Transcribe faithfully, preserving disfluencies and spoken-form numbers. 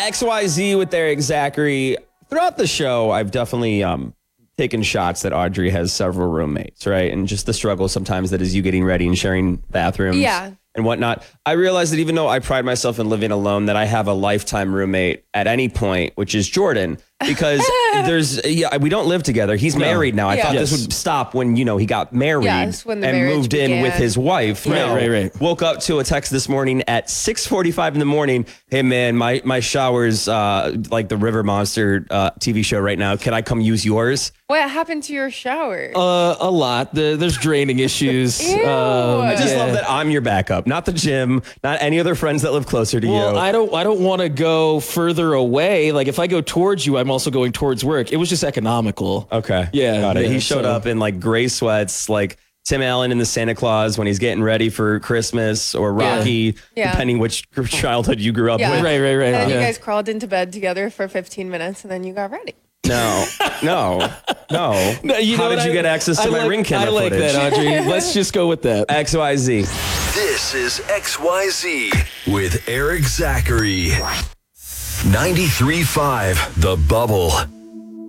X Y Z with Eric Zachary. Throughout the show, I've definitely um, taken shots that Audrey has several roommates, right? And just the struggle sometimes that is you getting ready and sharing bathrooms Yeah. and whatnot. I realized that even though I pride myself in living alone, that I have a lifetime roommate at any point, which is Jordan. Because there's, yeah, we don't live together. He's No. married now. I Yeah. thought Yes. this would stop when, you know, he got married Yes, when the and marriage moved in with began. his wife. Right, No. right, right. Woke up to a text this morning at six forty-five in the morning. Hey, man, my, my shower's uh, like the River Monster uh, T V show right now. Can I come use yours? What happened to your shower? Uh, a lot. The, there's draining issues. Ew. I just yeah. love that I'm your backup, not the gym, not any other friends that live closer to Well, you. I don't. I don't want to go further away. Like if I go towards you, I'm also going towards work. It was just economical. Okay. Yeah, Got it. yeah, he showed so- up in like gray sweats, like Tim Allen in the Santa Claus when he's getting ready for Christmas, or Rocky, Yeah. depending which childhood you grew up Yeah. with. Right, right, right. And then yeah. you guys crawled into bed together for fifteen minutes and then you got ready. No, no, no. No, you know How what? did you I- get access to I my like, ring camera I like footage? that, Audrey. Let's just go with that. X Y Z. This is X Y Z with Eric Zachary. ninety-three point five The Bubble.